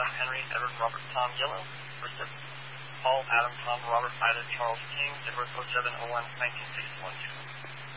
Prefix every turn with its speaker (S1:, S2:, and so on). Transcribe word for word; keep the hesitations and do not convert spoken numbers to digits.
S1: John Henry Edward Robert Tom Yellow. First Paul Adam Tom Robert Ida Charles King Edward oh seven oh one nineteen sixty-one two.